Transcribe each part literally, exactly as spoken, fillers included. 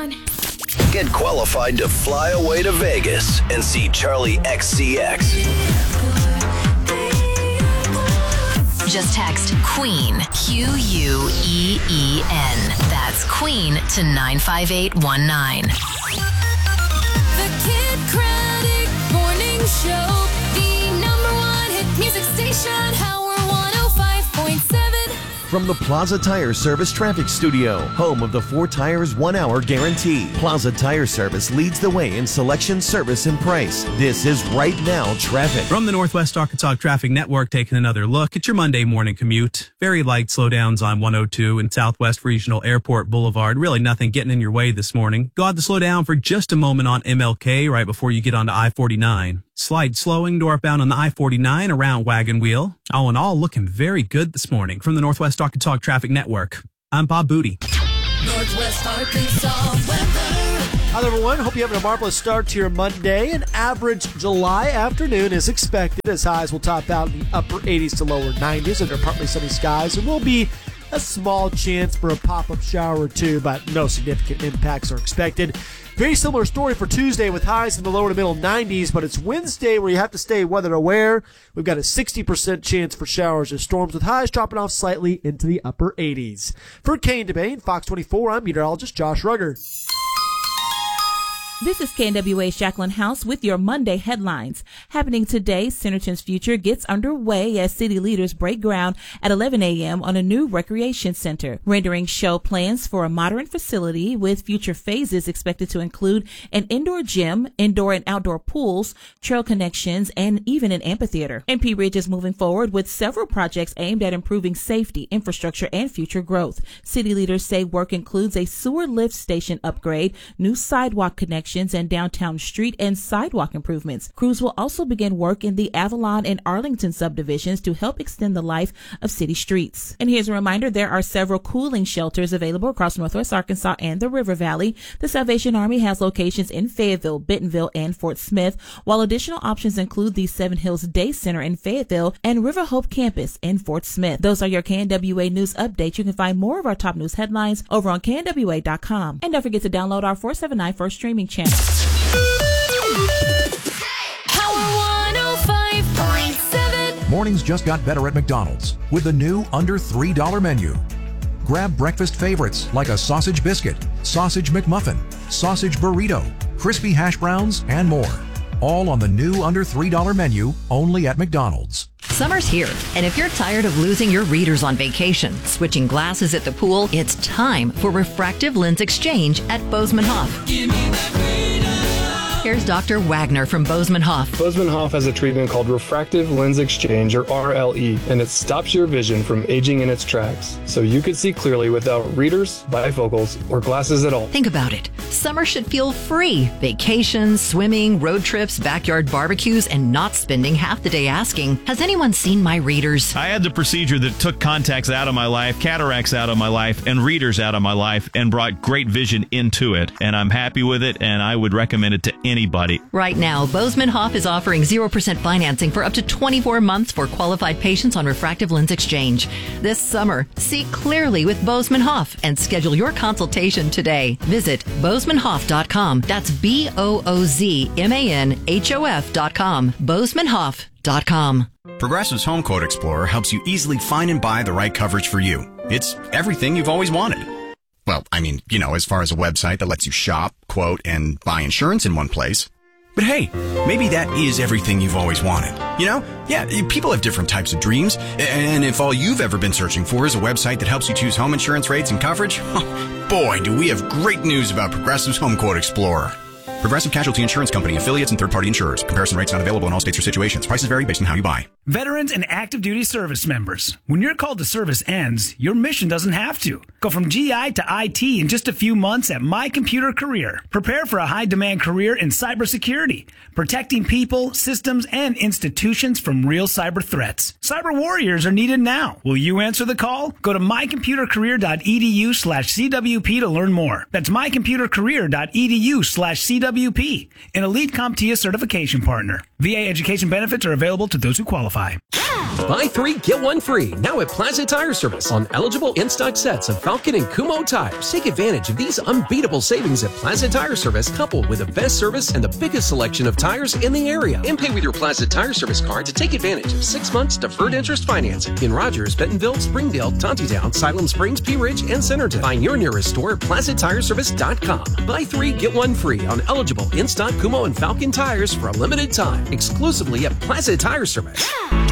Get qualified to fly away to Vegas and see Charlie X C X. Just text QUEEN, Q U E E N. That's QUEEN to nine five eight one nine. The Kid Craddock Morning Show, the number one hit music station, Power one oh five point seven. From the Plaza Tire Service Traffic Studio, home of the four tires, one hour guarantee. Plaza Tire Service leads the way in selection, service, and price. This is Right Now Traffic. From the Northwest Arkansas Traffic Network, taking another look at your Monday morning commute. Very light slowdowns on one oh two and Southwest Regional Airport Boulevard. Really nothing getting in your way this morning. Go ahead to slow down for just a moment on M L K right before you get onto I forty-nine. Slight slowing northbound on the I forty-nine around Wagon Wheel. All in all, looking very good this morning. From the Northwest Arkansas Traffic Network, I'm Bob Booty. Northwest Arkansas weather. Hi, everyone. Hope you're having a marvelous start to your Monday. An average July afternoon is expected as highs will top out in the upper eighties to lower nineties under partly sunny skies. There will be a small chance for a pop-up shower or two, but no significant impacts are expected. Very similar story for Tuesday with highs in the lower to middle nineties, but it's Wednesday where you have to stay weather aware. We've got a sixty percent chance for showers and storms with highs dropping off slightly into the upper eighties. For K N W A and Fox twenty-four, I'm meteorologist Josh Rugger. This is K N W A's Jacqueline House with your Monday headlines. Happening today, Centerton's future gets underway as city leaders break ground at eleven a.m. on a new recreation center. Renderings show plans for a modern facility with future phases expected to include an indoor gym, indoor and outdoor pools, trail connections, and even an amphitheater. N P Ridge is moving forward with several projects aimed at improving safety, infrastructure, and future growth. City leaders say work includes a sewer lift station upgrade, new sidewalk connections, and downtown street and sidewalk improvements. Crews will also begin work in the Avalon and Arlington subdivisions to help extend the life of city streets. And here's a reminder, there are several cooling shelters available across Northwest Arkansas and the River Valley. The Salvation Army has locations in Fayetteville, Bentonville, and Fort Smith, while additional options include the Seven Hills Day Center in Fayetteville and River Hope Campus in Fort Smith. Those are your K N W A news updates. You can find more of our top news headlines over on K N W A dot com. And don't forget to download our four seventy-nine First streaming channel. Power one oh five point seven. Mornings just got better at McDonald's with the new under three dollar menu. Grab breakfast favorites like a sausage biscuit, sausage McMuffin, sausage burrito, crispy hash browns, and more. All on the new under three dollar menu only at McDonald's. Summer's here, and if you're tired of losing your readers on vacation, switching glasses at the pool, it's time for refractive lens exchange at Bozeman Hoff. Give me that freedom. Here's Doctor Wagner from Bozeman Hoff. Bozeman Hoff has a treatment called refractive lens exchange, or R L E, and it stops your vision from aging in its tracks, so you can see clearly without readers, bifocals, or glasses at all. Think about it. Summer should feel free. Vacations, swimming, road trips, backyard barbecues, and not spending half the day asking, has anyone seen my readers? I had the procedure that took contacts out of my life, cataracts out of my life, and readers out of my life, and brought great vision into it. And I'm happy with it, and I would recommend it to anybody. Right now, Bozeman Hoff is offering zero percent financing for up to twenty-four months for qualified patients on refractive lens exchange. This summer, see clearly with Bozeman Hoff and schedule your consultation today. Visit bozeman hoff dot com. That's B O O Z M A N H O F dot com. bozeman hoff dot com. Progressive's Home Quote Explorer helps you easily find and buy the right coverage for you. It's everything you've always wanted. Well, I mean, you know, as far as a website that lets you shop, quote, and buy insurance in one place. But hey, maybe that is everything you've always wanted. You know? Yeah, people have different types of dreams. And if all you've ever been searching for is a website that helps you choose home insurance rates and coverage, boy, do we have great news about Progressive's Home Quote Explorer. Progressive Casualty Insurance Company, affiliates, and third-party insurers. Comparison rates not available in all states or situations. Prices vary based on how you buy. Veterans and active duty service members. When your call to service ends, your mission doesn't have to. Go from G I to I T in just a few months at My Computer Career. Prepare for a high-demand career in cybersecurity, protecting people, systems, and institutions from real cyber threats. Cyber warriors are needed now. Will you answer the call? Go to my computer career dot e d u slash c w p to learn more. That's my computer career dot e d u slash c w p, an elite CompTIA certification partner. V A education benefits are available to those who qualify. Buy three, get one free. Now at Plaza Tire Service on eligible in-stock sets of Falcon and Kumho tires. Take advantage of these unbeatable savings at Plaza Tire Service, coupled with the best service and the biggest selection of tires in the area. And pay with your Plaza Tire Service card to take advantage of six months deferred interest financing in Rogers, Bentonville, Springdale, Tontitown, Siloam Springs, Pea Ridge, and Centerton. Find your nearest store at plaza tire service dot com. Buy three, get one free on eligible in-stock Kumho and Falcon tires for a limited time, exclusively at Plaza Tire Service.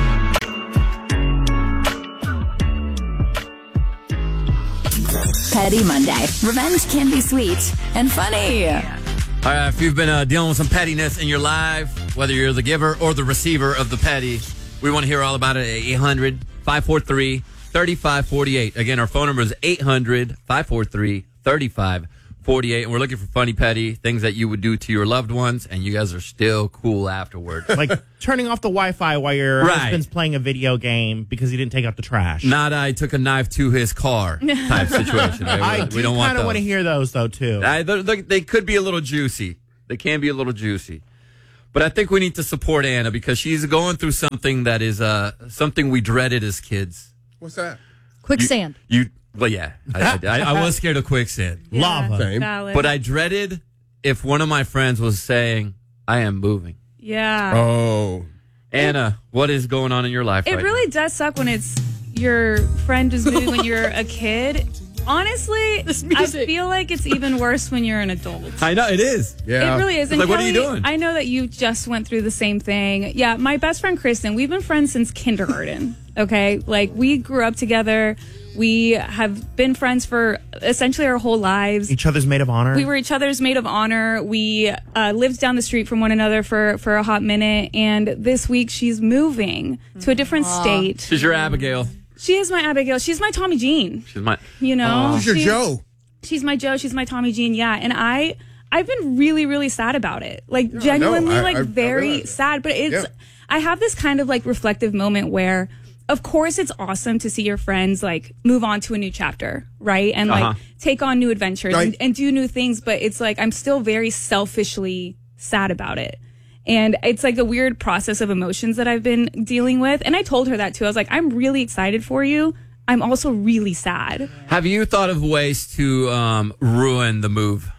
Petty Monday. Revenge can be sweet and funny. All right, if you've been uh, dealing with some pettiness in your life, whether you're the giver or the receiver of the petty, we want to hear all about it at eight hundred, five four three, three five four eight. Again, our phone number is eight hundred, five four three, three five four eight. And we're looking for funny, petty things that you would do to your loved ones, and you guys are still cool afterwards. Like turning off the Wi-Fi while your Right. husband's playing a video game because he didn't take out the trash. Not I took a knife to his car type situation. I we do don't want kind of those. want to hear those, though, too. I, they're- they're- they could be a little juicy. They can be a little juicy. But I think we need to support Anna because she's going through something that is uh, something we dreaded as kids. What's that? Quicksand. You, you well, yeah. I, I, I was scared of quicksand. Yeah, Lava. Same. valid. But I dreaded if one of my friends was saying, I am moving. Yeah. Oh. Anna, what is going on in your life It right really does suck when it's your friend is moving when you're a kid. Honestly, I feel like it's even worse when you're an adult. now? I know, it is. It really is. And Like, what are you Kelly, doing? I know that you just went through the same thing. Yeah, my best friend Kristen, we've been friends since kindergarten. Okay, like we grew up together. We have been friends for essentially our whole lives. Each other's maid of honor. We were each other's maid of honor. We uh, lived down the street from one another for, for a hot minute. And this week she's moving to a different state. She's your Abigail. She is my Abigail. She's my Tommy Jean. She's my. You know, She's your Joe. She's my Joe. She's my Tommy Jean. Yeah, and I, I've been really, really sad about it. Like genuinely, I- like I- I very realize that. sad. But it's, Yeah. I have this kind of like reflective moment where, of course, it's awesome to see your friends like move on to a new chapter, right? And like Uh-huh. take on new adventures Right. and, and do new things. But it's like I'm still very selfishly sad about it. And it's like a weird process of emotions that I've been dealing with. And I told her that too. I was like, I'm really excited for you. I'm also really sad. Have you thought of ways to um, ruin the move?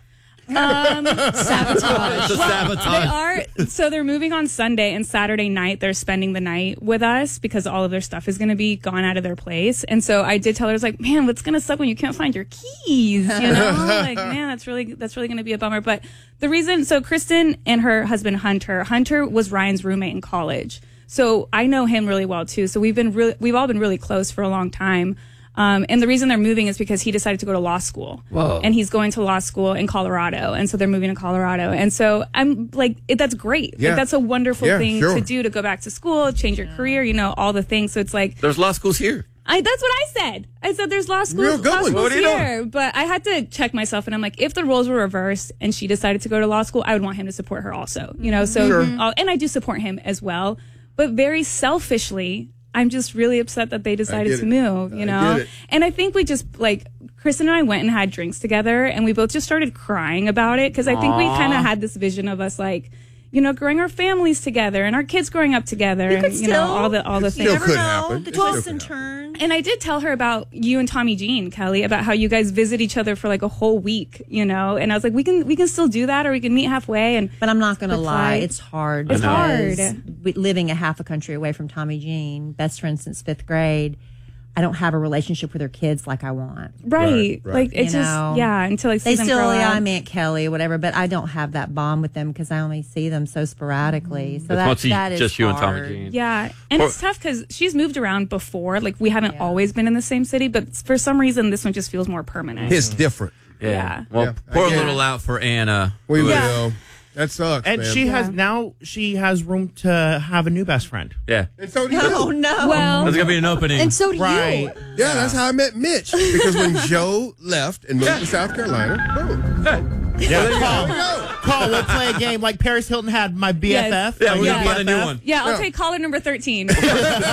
Um, sabotage. The sabotage. They are. So they're moving on Sunday, and Saturday night they're spending the night with us because all of their stuff is going to be gone out of their place. And so I did tell her, I was like, man, what's going to suck when you can't find your keys? You know, like, man, that's really that's really going to be a bummer. But the reason, so Kristen and her husband Hunter, Hunter was Ryan's roommate in college. So I know him really well too. So we've been really, we've all been really close for a long time. Um, and the reason they're moving is because he decided to go to law school. Whoa. And he's going to law school in Colorado. And so they're moving to Colorado. And so I'm like, it, that's great. Yeah. Like, that's a wonderful Yeah, thing sure. to do, to go back to school, change your career, you know, all the things. So it's like, There's law schools here. I, that's what I said. I said there's law Real schools, good law one. schools What are you here. But I had to check myself, and I'm like, if the roles were reversed and she decided to go to law school, I would want him to support her also. You know, so Sure. uh, and I do support him as well. But very selfishly, I'm just really upset that they decided get to it. move. You I know, get it. and I think we just like Kristen and I went and had drinks together, and we both just started crying about it because I think we Aw. kind of had this vision of us like, you know, growing our families together and our kids growing up together, You and could you know still- all the all the You things. never know. The twists and turns. And I did tell her about you and Tommy Jean, Kelly, about how you guys visit each other for like a whole week, you know. And I was like, we can we can still do that, or we can meet halfway. And But I'm not going to split lie, flight. it's hard. It's because hard. we- Living a half a country away from Tommy Jean, best friend since fifth grade, I don't have a relationship with her kids like I want. Right. Like, it's You just, know? yeah, until I see They them still, grow yeah, up. I'm Aunt Kelly or whatever, but I don't have that bond with them because I only see them so sporadically. So It's that, mostly that is just you and Tommy hard. Jean. Yeah. And Or- it's tough because she's moved around before. Like, we haven't always been in the same city, but for some reason, this one just feels more permanent. It's different. Yeah. Yeah. Well, Yeah, I pour a get it. little out for Anna. We who is- will. That sucks, And man. she has now she has room to have a new best friend. Yeah. And so do you. Oh, no. Well, There's going to be an opening. And so do Right. you. Yeah, that's how I met Mitch. Because when Joe left and moved to South Carolina, boom. Yeah, Paul, go. Paul, we'll play a game like Paris Hilton had my B F F. Yeah, my we're new going to find a new B F F. one. Yeah, I'll Yeah. take caller number thirteen. But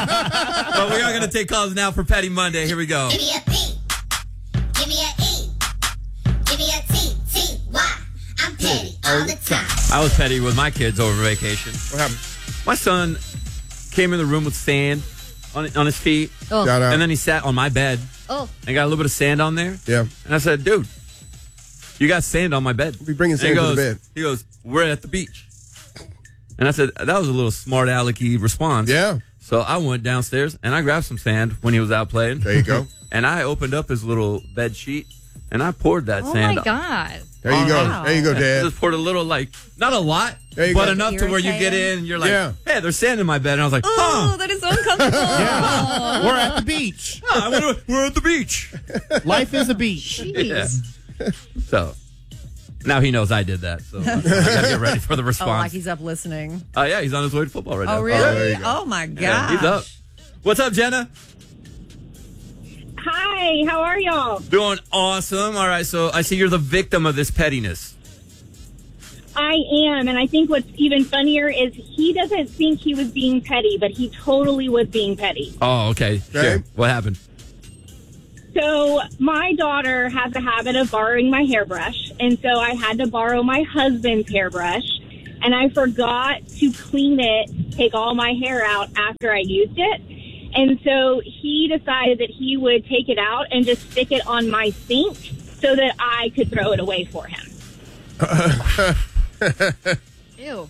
we are going to take calls now for Petty Monday. Here we go. Give me a P. Give me a E. Give me a T. T. Y. I'm petty all the time. I was petty with my kids over vacation. What happened? My son came in the room with sand on on his feet. Oh. Shout out. And then he sat on my bed. Oh. And got a little bit of sand on there. Yeah. And I said, dude, you got sand on my bed. Be bringing sand And he to the goes- bed. He goes, we're at the beach. And I said, that was a little smart alecky response. Yeah. So I went downstairs and I grabbed some sand when he was out playing. There you go. And I opened up his little bed sheet and I poured that Oh sand. my God. There you go. Wow. There you go, Dad. Just poured a little, like, not a lot, There you but go. enough to where you get in and you're like, Yeah. hey, there's sand in my bed. And I was like, Oh, huh. that is so uncomfortable. Yeah. We're at the beach. Huh, we're, we're at the beach. Life is a beach. Yeah. So now he knows I did that. So I gotta get ready for the Oh, like response. he's up listening. Oh, yeah, he's on his way to football right now. Oh, there really? you go. Oh, my Yeah, gosh. he's up. What's up, Jenna? Hi, how are y'all? Doing awesome. All right, so I see you're the victim of this pettiness. I am, and I think what's even funnier is he doesn't think he was being petty, but he totally was being petty. Oh, okay. Sure. What happened? So my daughter has a habit of borrowing my hairbrush, and so I had to borrow my husband's hairbrush, and I forgot to clean it, take all my hair out after I used it. And so he decided that he would take it out and just stick it on my sink so that I could throw it away for him. Ew.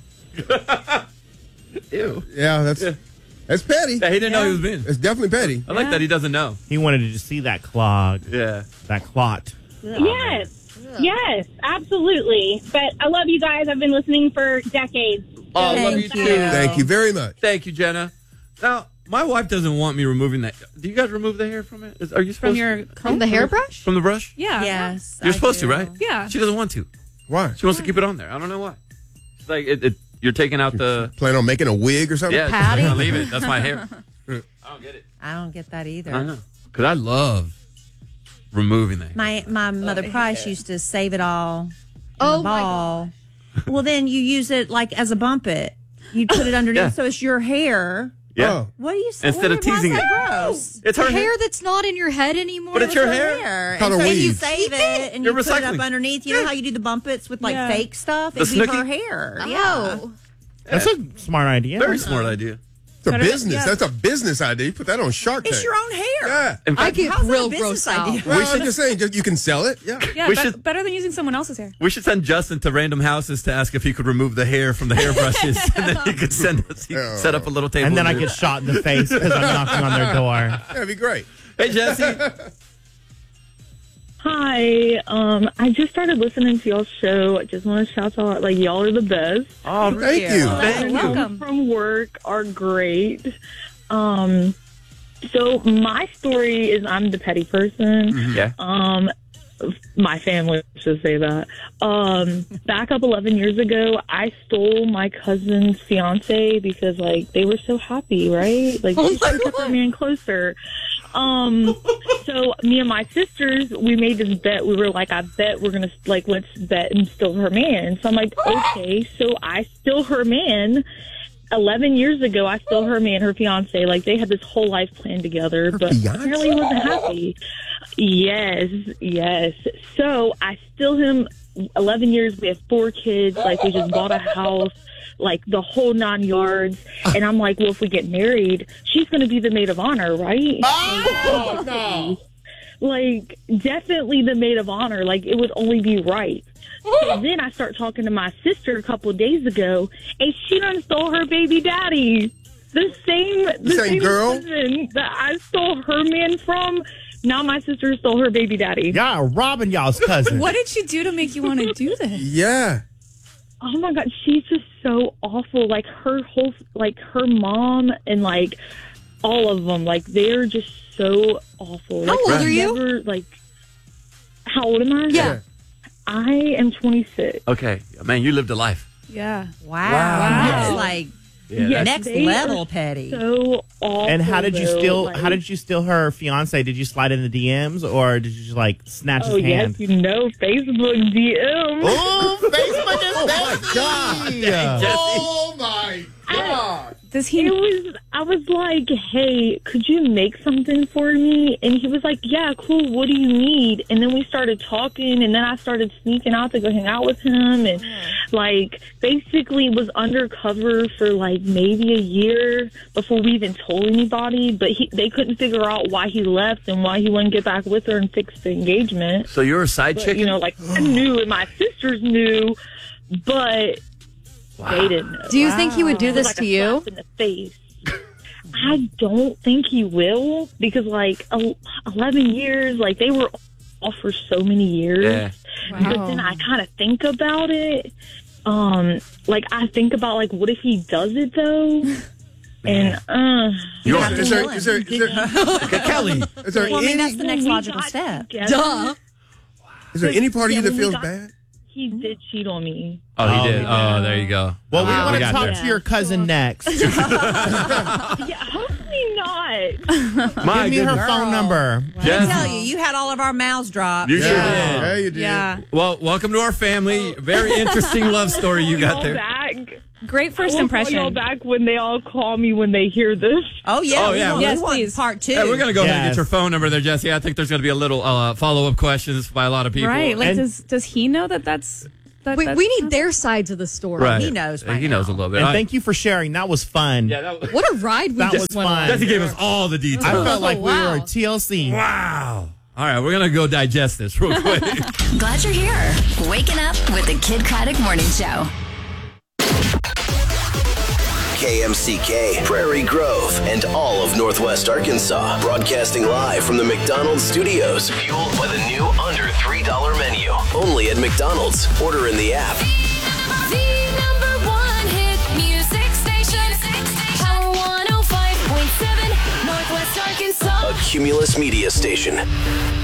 Ew. Yeah, that's that's petty. Yeah, he didn't know he was being. It's definitely petty. I like that he doesn't know. He wanted to just see that clog. Yeah. That clot. Yes. Yes, absolutely. But I love you guys. I've been listening for decades. Oh, I love you too. Thank you very much. Thank you, Jenna. Now, my wife doesn't want me removing that. Do you guys remove the hair from it? Is, are you supposed From your to? From the hairbrush? From the brush? Yeah. Yes. You're I supposed do. to, right? Yeah. She doesn't want to. Why? She wants to keep it on there. I don't know why. It's like it, it, you're taking out the. Plan on making a wig or something? Yeah, Patty? I'll leave it. That's my hair. I don't get it. I don't get that either. I know. Because I love removing that. My my mother Price used to save it all in Oh, the my ball. Well, then you use it like as a bump it. You put it underneath, Yeah. so it's your hair. Yeah. Oh. What do you say? Instead of Why is teasing that it. gross? It's The her hair hair. that's not in your head anymore. But it's your Her hair. hair. Called And a so you weave. save it and You're you put it up recycling. underneath. You know how you do the bumpets with like Yeah. fake stuff? The It'd be Snooki? her hair. Yeah. Oh. That's a smart idea. Very smart idea. It's a Better- business. yeah. That's a business idea. You put that on Shark Tank. It's your own hair. Yeah. In I fact, get How's that a real business grossed idea? out. Well, I'm just saying, just, you can sell it. Yeah. Yeah, We be- should- better than using someone else's hair. we should send Justin to random houses to ask if he could remove the hair from the hairbrushes, and then he could send us. He could set up a little table. And then I there. get shot in the face because I'm knocking on their door. That'd be great. Hey, Jesse. Hi, um, I just started listening to y'all's show. I just want to shout out, like, y'all are the best. Oh, Thank you. Thank you. Welcome. From work are great. Um, so my story is I'm the petty person. Yeah. Um, my family should say that. Um, back up eleven years ago, I stole my cousin's fiance because, like, they were so happy, right? Like, Oh they my took God. me in closer. Um, so me and my sisters, we made this bet. We were like, I bet we're gonna like let's bet and steal her man. So I'm like, okay. So I steal her man. Eleven years ago, I stole her man, her fiance. Like they had this whole life plan together, but fiance? apparently he wasn't happy. Yes, yes. So I steal him. Eleven years. We have four kids. Like we just bought a house. Like the whole nine yards. And I'm like, well, if we get married, she's going to be the maid of honor, right? Oh, no. Like, definitely the maid of honor. Like, it would only be right. So then I start talking to my sister a couple of days ago, and she done stole her baby daddy. The same, the Same same girl? person that I stole her man from. Now my sister stole her baby daddy. Y'all robbing y'all's cousin. What did she do to make you want to do this? Yeah. Oh my God, she's just so awful. Like her whole, like her mom and like all of them, like they're just so awful. How like, old I've are you? Never, like, how old am I? Yeah. I am twenty-six. Okay, man, you lived a life. Yeah. Wow. Wow. That's like Yeah, Yes, next they level are petty. So awful. And how did you though, steal? like- How did you steal her fiance? Did you slide in the D Ms or did you just like snatch Oh his hand? yes, you know, Facebook D M. Oh, Facebook is Oh, my God. Jesse. Oh, my God. The Does he? It was. I was like, "Hey, could you make something for me?" And he was like, "Yeah, cool. What do you need?" And then we started talking, and then I started sneaking out to go hang out with him, and like basically was undercover for like maybe a year before we even told anybody. But he, they couldn't figure out why he left and why he wouldn't get back with her and fix the engagement. So you're a side But, chick? You know, like I knew, and my sisters knew, but. They didn't know. Do you think he would do It was this like to a you? slap in the face. I don't think he will because, like, el- eleven years, like, they were off for so many years. Yeah. But then I kind of think about it. Um, like, I think about, like, what if he does it, though? And, uh... You're- have to is there- kill him. is there- is there- Kelly, is there Well, I mean, any- that's the next We logical got step. together. Duh. Is there any part of you Yeah, that when we feels got- bad? He did cheat on me. Oh, he Oh, did. yeah. Oh, there you go. Well, we Uh, want to got talk there. to your cousin next. Yeah, hopefully not. My Give me her goodness. phone number. I tell you, you had all of our mouths dropped. You sure Yeah. did. Yeah, you did. Yeah. Well, welcome to our family. Very interesting love story you got Y'all there. back. Great first I will impression. call y'all back when they all call me when they hear this. Oh yeah. Oh, we yeah. want- Yes, we want please. Part two. Yeah, we're going to go ahead and Yes. get your phone number there, Jesse. I think there's going to be a little uh, follow-up questions by a lot of people. Right. Like, And- does does he know that that's. That, We, that's we need their sides of the story. Right. He knows by He knows a little bit. And I- thank you for sharing. That was fun. yeah, that was, What a ride we That just was went fun. on. Jesse gave us all the details. I felt like we Wow. were T L C. Wow. All right, we're going to go digest this real quick. Glad you're here. Waking up with the Kid Craddock Morning Show. K M C K, Prairie Grove, and all of Northwest Arkansas. Broadcasting live from the McDonald's studios. Fueled by the new under three dollar menu. Only at McDonald's. Order in the app. The number one hit music station. Power one oh five point seven, Northwest Arkansas. A Cumulus Media Station.